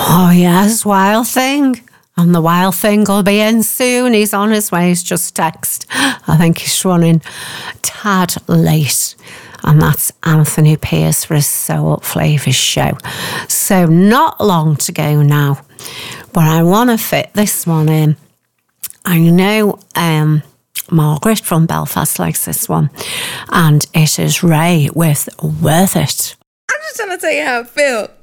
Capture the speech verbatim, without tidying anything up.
Oh, yes, Wild Thing. And the Wild Thing will be in soon. He's on his way. He's just text. I think he's running tad late. And that's Anthony Pierce for his So Up Flavours show. So not long to go now. But I want to fit this one in. I know um, Margaret from Belfast likes this one. And it is Ray with Worth It. I'm just trying to tell you how I feel.